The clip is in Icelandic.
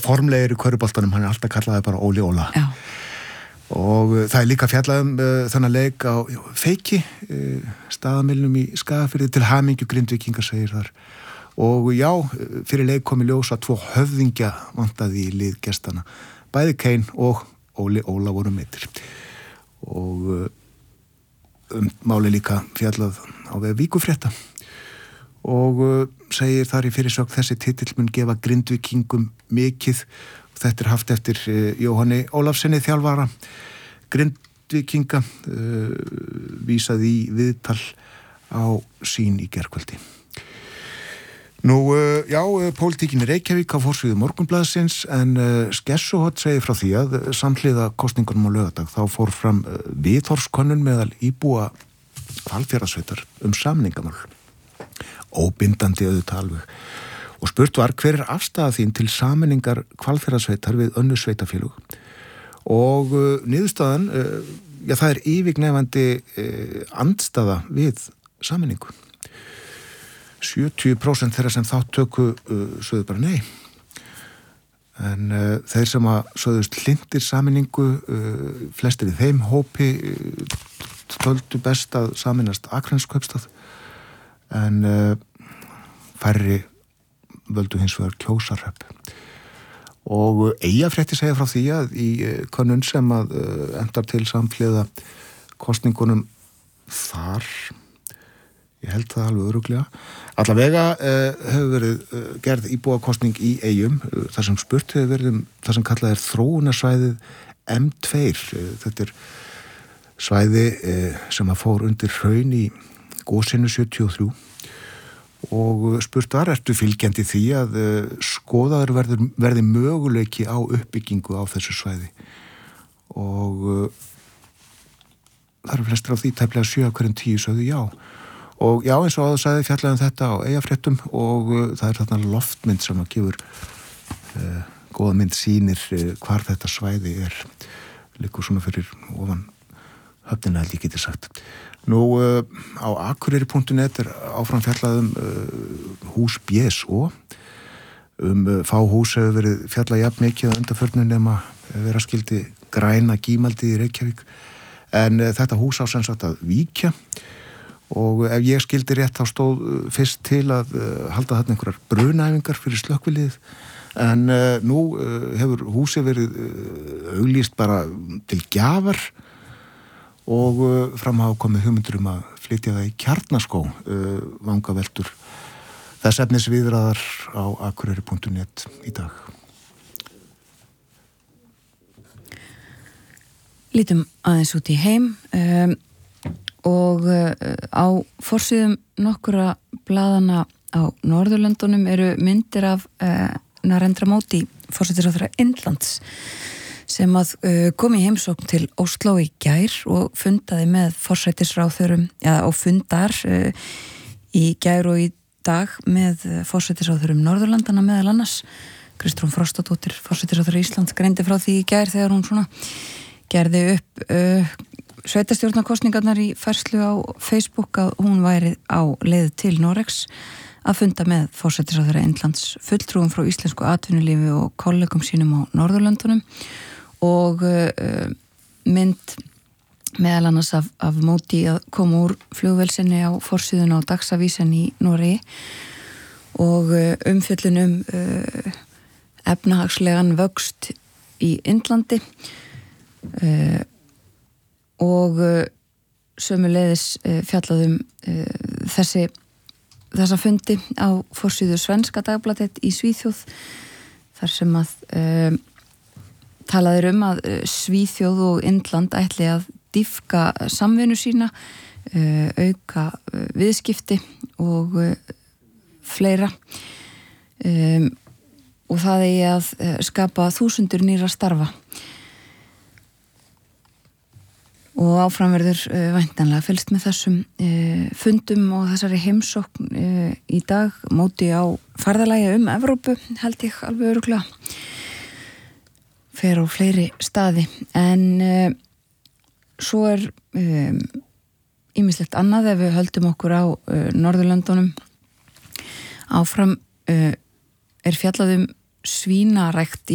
formlegir í körfuboltanum, hann alltaf kallaði bara Óli Óla. Já. Og það líka fjallað þennan leik á Feiki, staðamilnum í Skagafirði, til hamingju Grindvíkingar segir þar. Og já, fyrir leik kom í ljós að 2 höfðingja vantaði í lið gestana. Bæði Kane og Óli Óla voru meiddir. Og máli líka fjallað á veg Víkurfrétta. Og segir þar í fyrirsögn þessi titill mun gefa Grindvíkingum mikið. Þetta haft eftir Jóhanni Ólafssyni þjálfara Grindvíkinga, vísaði í viðtal á Sýn í gærkvöldi. Nú, já, pólitíkin í Reykjavík á forsíðu Morgunblaðsins, en Skessuhot segir frá því að samhliða kosningunum á laugardag þá fór fram viðhorfskönnun meðal íbúa Hvalfjarðarsveitar samningamál. Óbindandi auðvitað alveg. Og spurt var hver afstaða þín til sameiningar Hvalfjarðarsveitar við önnur sveitafélög. Og niðurstaðan, já, það yfirgnefandi andstaða við sameiningu. 70% þeirra sem þátt töku sögðu bara nei. En þeir sem að sögðust hlindir sameiningu, flestir í þeim hópi, töldu best að sameinast Akraneskaupstað, en færri völdu hins vegar Kjósarhrepp. Og Eyjafréttir segja frá því að í könnun sem að endar til samhliða kosningunum þar, ég held það alveg örugglega, allavega hefur verið gerð íbúakosning í Eyjum, þar sem spurt hefur verið það sem kallað þróunarsvæðið M2. Þetta svæði sem að fór undir hraun í gosinu 73, og spurt var, ertu fylgjandi því að skoðaður verði möguleiki á uppbyggingu á þessu svæði. Og það eru flestir á því, tæplega 7 af hverjum 10 sögðu já. Og já, eins og áður sagði fjallaði þetta á Eyjafréttum, og það þarna loftmynd sem að gefur góða mynd sýnir hvar þetta svæði liggur svona fyrir ofan höfnina, held ég geti sagt. Nú, á akureyri.net áfram fjallað hús BSO. Fá hús hefur verið fjallað jafn mikið að undanförnum nema vera skildi græna gímaldi í Reykjavík. En þetta hús á sem sagt að víkja. Og ef ég skildi rétt þá stóð fyrst til að halda þarna einhverjar brunæfingar fyrir slökkviliðið, en nú hefur húsið verið auglýst bara til gjafar, og fram hafa komið hugmyndur að flytja það í Kjarnaskó, vangaveltur þess efnis viðræðar á akureyri.net í dag. Lítum aðeins út í heim, og á forsíðum nokkura blaðana á Norðurlöndunum eru myndir af Narendra Modi, forsætisráðherra Indlands, sem að kom í heimsókn til Ósló í gær og fundaði með forsætisráðherrum, og fundar í gær og í dag með forsætisráðherrum Norðurlandana meðal annars. Kristrún Frostadóttir, forsætisráðherra Íslands, greindi frá því í gær þegar hún svona gerði upp sveitastjórnarkosningarnar í færslu á Facebook að hún væri á leið til Noregs að funda með forsætisráðherra Indlands, fulltrúum frá íslensku atvinnulífi og kollegum sínum á Norðurlöndunum, og mynd meðal annars af Modi að koma úr flugvél á forsíðuna á Dagsavísan í Noregi, og umfjöllun efnahagslegan vöxt í Indlandi, og sömuleiðis fjallaðum þessa fundi á forsíðu Svenska Dagbladet í Svíþjóð, þar sem að talaður að Svíþjóð og Indland ætli að dýpka samvinnu sína, auka viðskipti og fleira, og það eigi að skapa 1000 nýrra starfa. Og áfram verður væntanlega fylgst með þessum fundum og þessari heimsókn í dag. Móti á ferðalagi Evrópu, held ég alveg örugglega, fer á fleiri staði, en svo ýmislegt annað ef við höldum okkur á Norðurlöndunum. Áfram fjallað svínarækt